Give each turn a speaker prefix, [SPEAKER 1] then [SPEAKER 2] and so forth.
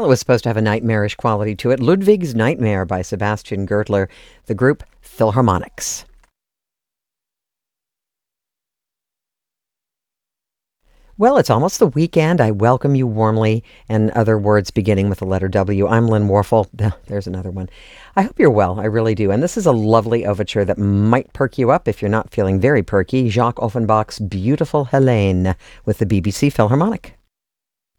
[SPEAKER 1] Well, it was supposed to have a nightmarish quality to it. Ludwig's Nightmare by Sebastian Gertler, the group Philharmonics. Well, it's almost the weekend. I welcome you warmly, and other words beginning with the letter W. I'm Lynn Warfel. There's another one. I hope you're well. I really do. And this is a lovely overture that might perk you up if you're not feeling very perky. Jacques Offenbach's Beautiful Helene with the BBC Philharmonic.